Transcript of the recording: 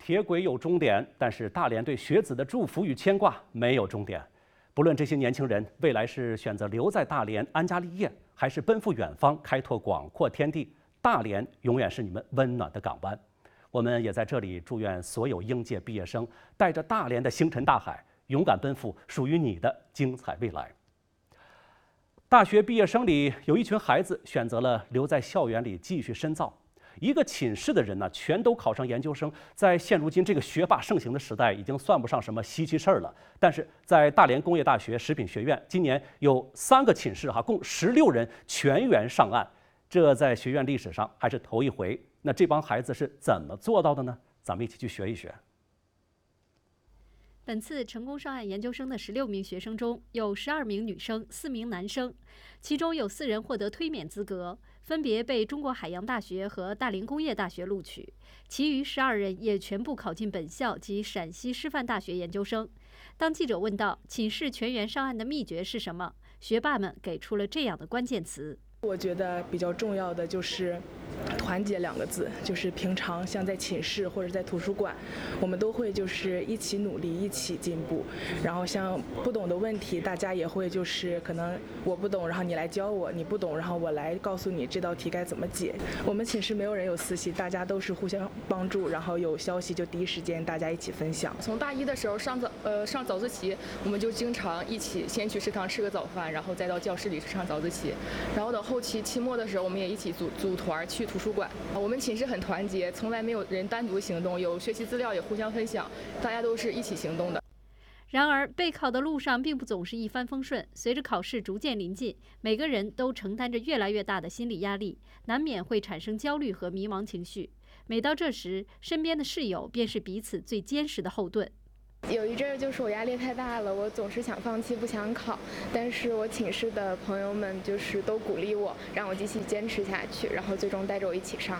铁轨有终点，但是大连对学子的祝福与牵挂没有终点。不论这些年轻人未来是选择留在大连安家立业，还是奔赴远方开拓广阔天地，大连永远是你们温暖的港湾。我们也在这里祝愿所有应届毕业生带着大连的星辰大海，勇敢奔赴属于你的精彩未来。大学毕业生里有一群孩子选择了留在校园里继续深造。一个寝室的人呢，全都考上研究生，在现如今这个学霸盛行的时代，已经算不上什么稀奇事儿了。但是在大连工业大学食品学院，今年有3个寝室共16人全员上岸，这在学院历史上还是头一回。那这帮孩子是怎么做到的呢？咱们一起去学一学。 本次成功上岸研究生的16名学生中，有12名女生，4名男生，其中有4人获得推免资格，分别被中国海洋大学和大连工业大学录取，其余12人也全部考进本校及陕西师范大学研究生。当记者问到寝室全员上岸的秘诀是什么，学霸们给出了这样的关键词。 我觉得比较重要的就是团结2个字，就是平常像在寝室或者在图书馆，我们都会就是一起努力，一起进步。然后像不懂的问题，大家也会就是可能我不懂，然后你来教我；你不懂，然后我来告诉你这道题该怎么解。我们寝室没有人有私系，大家都是互相帮助，然后有消息就第一时间大家一起分享。 从大一的时候上早自习，我们就经常一起先去食堂吃个早饭，然后再到教室里去上早自习。然后到后期期末的时候，我们也一起组团去图书馆。我们寝室很团结，从来没有人单独行动，有学习资料也互相分享，大家都是一起行动的。 然而，备考的路上并不总是一帆风顺，随着考试逐渐临近，每个人都承担着越来越大的心理压力，难免会产生焦虑和迷茫情绪。每到这时，身边的室友便是彼此最坚实的后盾。 有一阵儿就是我压力太大了，我总是想放弃，不想考。但是我寝室的朋友们就是都鼓励我，让我继续坚持下去，然后最终带着我一起上。